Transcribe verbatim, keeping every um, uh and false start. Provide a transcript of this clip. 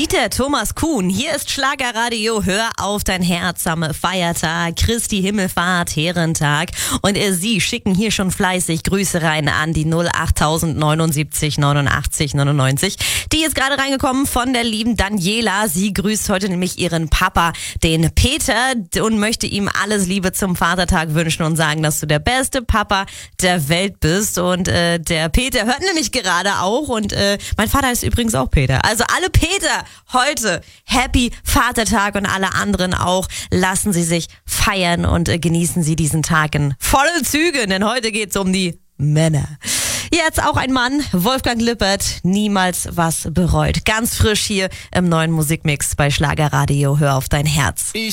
Peter Thomas Kuhn, hier ist Schlagerradio, hör auf dein Herz am Feiertag, Christi Himmelfahrt, Herrentag. Und äh, Sie schicken hier schon fleißig Grüße rein an die null acht neunundsiebzig neunundachtzig neunundneunzig. Die ist gerade reingekommen von der lieben Daniela. Sie grüßt heute nämlich ihren Papa, den Peter, und möchte ihm alles Liebe zum Vatertag wünschen und sagen, dass du der beste Papa der Welt bist. Und äh, der Peter hört nämlich gerade auch und äh, mein Vater ist übrigens auch Peter. Also alle Peter heute, Happy Vatertag, und alle anderen auch. Lassen Sie sich feiern und äh, genießen Sie diesen Tag in vollen Zügen, denn heute geht's um die Männer. Jetzt auch ein Mann, Wolfgang Lippert, niemals was bereut. Ganz frisch hier im neuen Musikmix bei Schlagerradio, hör auf dein Herz.